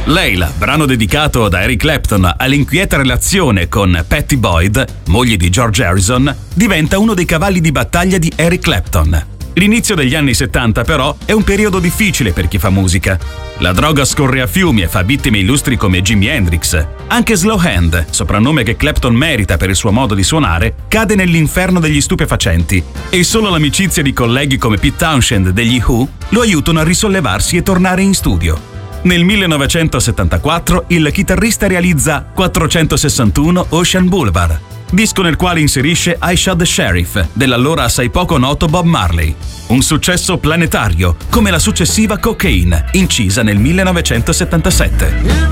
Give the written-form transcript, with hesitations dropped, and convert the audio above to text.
Layla, brano dedicato da Eric Clapton all'inquieta relazione con Pattie Boyd, moglie di George Harrison, diventa uno dei cavalli di battaglia di Eric Clapton. L'inizio degli anni 70 però è un periodo difficile per chi fa musica. La droga scorre a fiumi e fa vittime illustri come Jimi Hendrix. Anche Slow Hand, soprannome che Clapton merita per il suo modo di suonare, cade nell'inferno degli stupefacenti e solo l'amicizia di colleghi come Pete Townshend degli Who lo aiutano a risollevarsi e tornare in studio. Nel 1974 il chitarrista realizza 461 Ocean Boulevard, disco nel quale inserisce I Shot the Sheriff dell'allora assai poco noto Bob Marley. Un successo planetario, come la successiva Cocaine, incisa nel 1977.